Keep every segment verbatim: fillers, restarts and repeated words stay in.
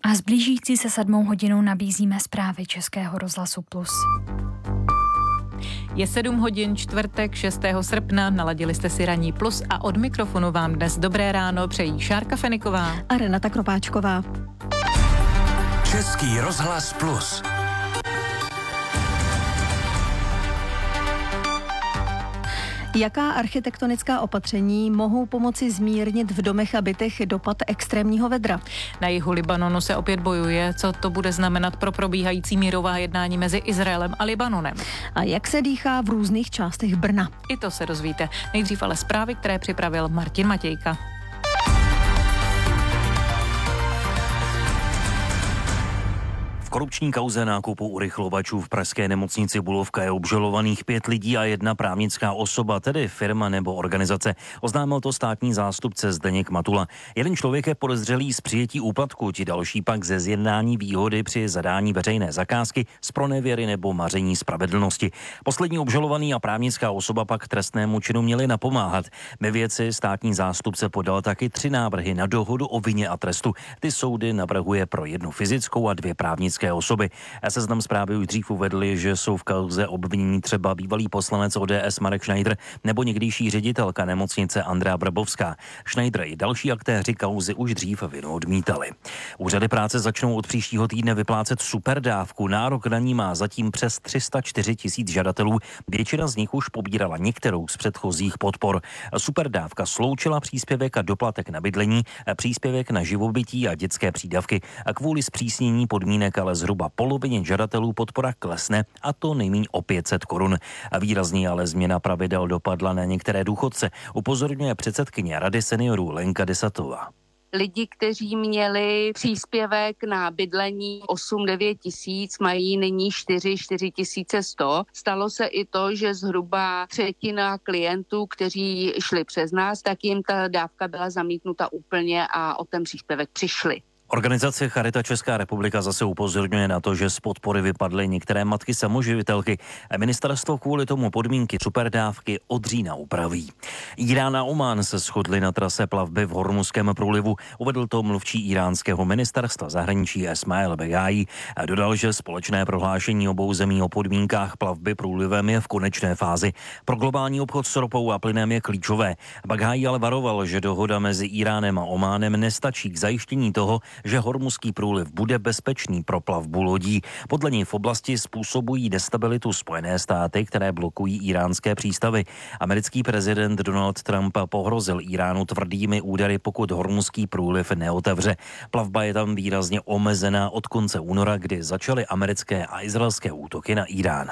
A s blížící se sedmou hodinou nabízíme zprávy Českého rozhlasu Plus. Je sedm hodin, čtvrtek, šestého srpna, naladili jste si Ranní Plus a od mikrofonu vám dnes dobré ráno přejí Šárka Feniková a Renata Kropáčková. Český rozhlas Plus. Jaká architektonická opatření mohou pomoci zmírnit v domech a bytech dopad extrémního vedra? Na jihu Libanonu se opět bojuje, co to bude znamenat pro probíhající mírová jednání mezi Izraelem a Libanonem. A jak se dýchá v různých částech Brna? I to se dozvíte. Nejdřív ale zprávy, které připravil Martin Matějka. Korupční kauze nákupu urychlovačů v pražské nemocnici Bulovka je obžalovaných pět lidí a jedna právnická osoba, tedy firma nebo organizace. Oznámil to státní zástupce Zdeněk Matula. Jeden člověk je podezřelý z přijetí úplatku, ti další pak ze zjednání výhody při zadání veřejné zakázky, z pronevěry nebo maření spravedlnosti. Poslední obžalovaný a právnická osoba pak trestnému činu měli napomáhat. Ve věci státní zástupce podal taky tři návrhy na dohodu o vině a trestu. Ty soudy navrhuje pro jednu fyzickou a dvě právnické osoby. Seznam zprávy už dřív uvedli, že jsou v kauze obvinění třeba bývalý poslanec O D S Marek Schneider nebo někdejší ředitelka nemocnice Andrea Brbovská. Schneider i další aktéři kauzy už dřív vinu odmítali. Úřady práce začnou od příštího týdne vyplácet superdávku. Nárok na ní má zatím přes tři sta čtyři tisíc žadatelů. Většina z nich už pobírala některou z předchozích podpor. Superdávka sloučila příspěvek a doplatek na bydlení, příspěvek na živobytí a dětské přídavky. A kvůli zpřísnění podmínek ale zhruba polovině žadatelů podpora klesne, a to nejméně o pět set korun. A výrazně ale změna pravidel dopadla na některé důchodce, upozorňuje předsedkyně Rady seniorů Lenka Desatová. Lidi, kteří měli příspěvek na bydlení osm devět tisíc, mají nyní čtyři čtyři tisíce sto. Stalo se i to, že zhruba třetina klientů, kteří šli přes nás, tak jim ta dávka byla zamítnuta úplně a o ten příspěvek přišli. Organizace Charita Česká republika zase upozorňuje na to, že z podpory vypadly některé matky samoživitelky. Ministerstvo kvůli tomu podmínky superdávky od října upraví. Irán a Omán se shodli na trase plavby v Hormuzském průlivu. Uvedl to mluvčí iránského ministerstva zahraničí Esmail Begaí a dodal, že společné prohlášení obou zemí o podmínkách plavby průlivem je v konečné fázi. Pro globální obchod s ropou a plynem je klíčové. Begaí ale varoval, že dohoda mezi Iránem a Ománem nestačí k zajištění toho, že Hormuzský průliv bude bezpečný pro plavbu lodí. Podle něj v oblasti způsobují destabilitu Spojené státy, které blokují iránské přístavy. Americký prezident Donald Trump pohrozil Iránu tvrdými údery, pokud Hormuzský průliv neotevře. Plavba je tam výrazně omezená od konce února, kdy začaly americké a izraelské útoky na Irán.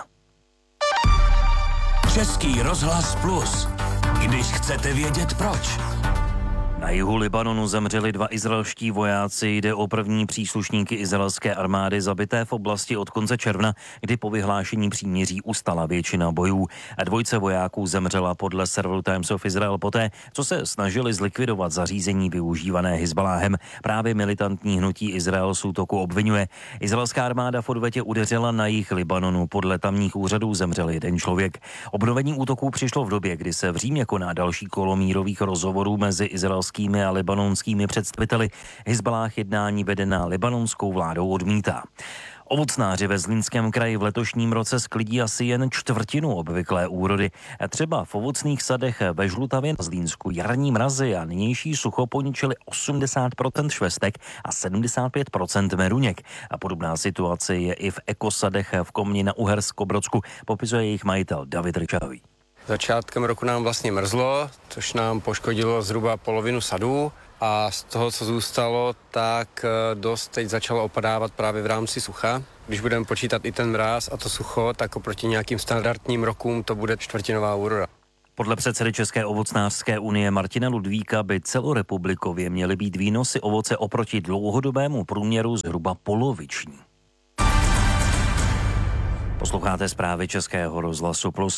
Český rozhlas Plus. Když chcete vědět proč. Na jihu Libanonu zemřeli dva izraelští vojáci. Jde o první příslušníky izraelské armády zabité v oblasti od konce června, kdy po vyhlášení příměří ustala většina bojů. A dvojce vojáků zemřela podle serveru Times of Israel poté, co se snažili zlikvidovat zařízení využívané Hizbaláhem. Právě militantní hnutí Izrael z útoku obvinuje. Izraelská armáda v odvetě udeřila na jih Libanonu. Podle tamních úřadů zemřel jeden člověk. Obnovení útoků přišlo v době, kdy se v Římě koná další kolo mírových rozhovorů mezi izraelskými a libanonskými představiteli. Hizbalách jednání vedená libanonskou vládou odmítá. Ovocnáři ve Zlínském kraji v letošním roce sklidí asi jen čtvrtinu obvyklé úrody. Třeba v ovocných sadech ve Žlutavě na Zlínsku jarní mrazy a nynější sucho poničili osmdesát procent švestek a sedmdesát pět procent meruněk. A podobná situace je i v ekosadech v Komni na Uhersko-Brodsku, popisuje jejich majitel David Ryčavý. Začátkem roku nám vlastně mrzlo, což nám poškodilo zhruba polovinu sadů a z toho, co zůstalo, tak dost teď začalo opadávat právě v rámci sucha. Když budeme počítat i ten mráz a to sucho, tak oproti nějakým standardním rokům to bude čtvrtinová úroda. Podle předsedy České ovocnářské unie Martina Ludvíka by celorepublikově měly být výnosy ovoce oproti dlouhodobému průměru zhruba poloviční. Posloucháte zprávy Českého rozhlasu Plus.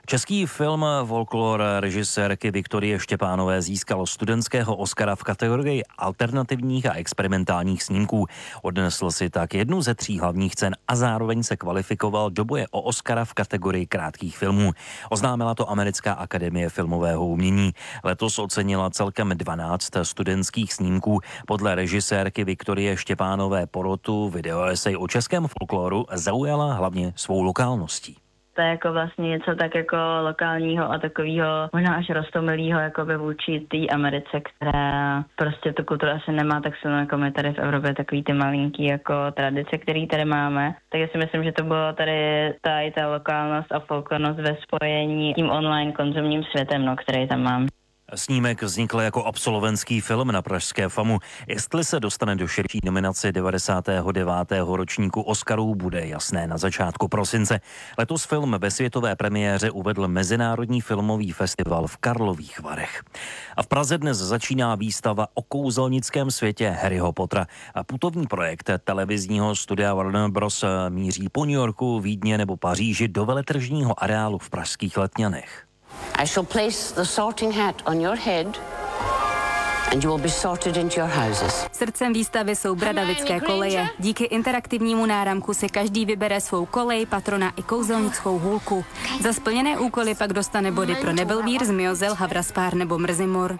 Český film Folklor režisérky Viktorie Štěpánové získal studentského Oscara v kategorii alternativních a experimentálních snímků. Odnesl si tak jednu ze tří hlavních cen a zároveň se kvalifikoval do boje o Oscara v kategorii krátkých filmů. Oznámila to Americká akademie filmového umění. Letos ocenila celkem dvanáct studentských snímků. Podle režisérky Viktorie Štěpánové porotu videoesej o českém folkloru zaujala hlavně svou lokálností. To je jako vlastně něco tak jako lokálního a takového, možná až roztomilého jako by vůči té Americe, která prostě tu kulturu asi nemá tak silno jako my tady v Evropě, takový ty malinký jako tradice, který tady máme. Tak já si myslím, že to bylo tady ta, i ta lokálnost a folklornost ve spojení tím online konzumním světem, no, který tam mám. Snímek vznikl jako absolventský film na pražské FAMu. Jestli se dostane do širší nominace devadesátého devátého ročníku Oscarů, bude jasné na začátku prosince. Letos film ve světové premiéře uvedl Mezinárodní filmový festival v Karlových Varech. A v Praze dnes začíná výstava o kouzelnickém světě Harryho Pottera. A putovní projekt televizního studia Warner Bros. Míří po New Yorku, Vídně nebo Paříži do veletržního areálu v pražských Letňanech. I shall place the sorting hat on your head and you will be sorted into your houses. Srdcem výstavy jsou Bradavické koleje. Díky interaktivnímu náramku si každý vybere svou kolej, patrona i kouzelnickou hůlku. Za splněné úkoly pak dostane body pro Nebelvír, Zmiozel, Havraspár nebo Mrzimor.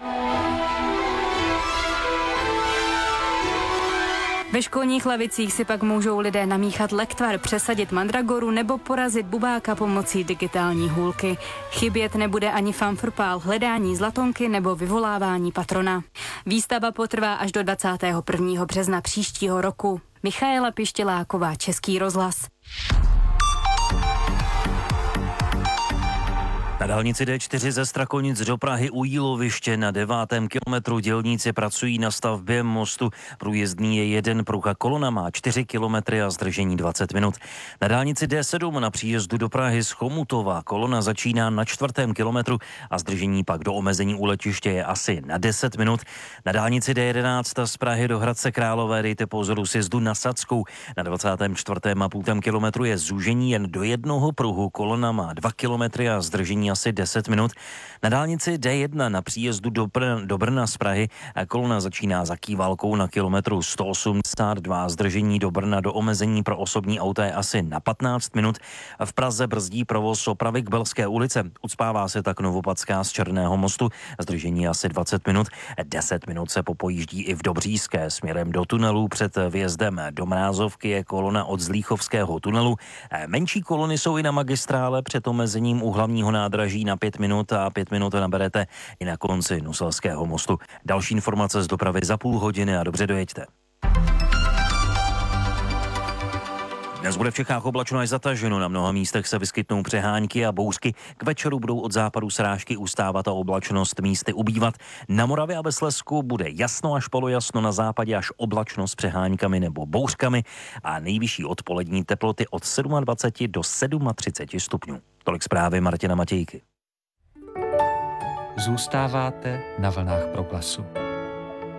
Ve školních lavicích si pak můžou lidé namíchat lektvar, přesadit mandragoru nebo porazit bubáka pomocí digitální hůlky. Chybět nebude ani fanfrpál, hledání zlatonky nebo vyvolávání patrona. Výstava potrvá až do dvacátého prvního března příštího roku. Michaela Pištěláková, Český rozhlas. Na dálnici D čtyři ze Strakonic do Prahy u Jíloviště na devátém kilometru dělníci pracují na stavbě mostu. Průjezdný je jeden pruh a kolona má čtyři kilometry a zdržení dvacet minut. Na dálnici D sedm na příjezdu do Prahy z Chomutova kolona začíná na čtvrtém kilometru a zdržení pak do omezení u letiště je asi na deset minut. Na dálnici D jedenáct z Prahy do Hradce Králové dejte pozor u sjezdu na Sadskou. Na dvacátém čtvrtém a půl kilometru je zúžení jen do jednoho pruhu, kolona má dva kilometry a zdržení asi deset minut. Na dálnici D jedna na příjezdu do, Br- do Brna z Prahy kolona začíná za Kývalkou na kilometru sto osmdesát dva. Zdržení do Brna do omezení pro osobní auta je asi na patnáct minut. V Praze brzdí provoz opravy k Belské ulice. Ucpává se tak Novopadská z Černého mostu. Zdržení asi dvacet minut. deset minut se popojíždí i v Dobříšské směrem do tunelu. Před vjezdem do Mrázovky je kolona od Zlíchovského tunelu. Menší kolony jsou i na magistrále před omezením u hlavního nádraží na pět minut a pět minut naberete i na konci Nuselského mostu. Další informace z dopravy za půl hodiny a dobře dojeďte. Dnes bude v Čechách oblačno až zataženo, na mnoha místech se vyskytnou přehánky a bouřky. K večeru budou od západu srážky ustávat a oblačnost místy ubývat. Na Moravě a ve Slezsku bude jasno až polojasno, na západě až oblačno s přehánkami nebo bouřkami a nejvyšší odpolední teploty od dvacet sedm do třicet sedm stupňů. Tolik zprávy Martina Matějky. Zůstáváte na vlnách Proglasu.